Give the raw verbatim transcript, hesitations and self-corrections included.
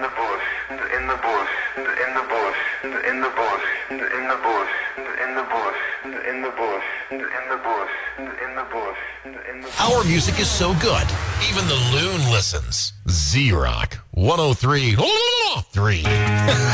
the bush, in the bush, in the bush, in the bush, in the bush, in the bush, in the bush, in the bush, in the bush, in the bush. Our music is so good, even the loon listens. Z-Rock one oh three point three.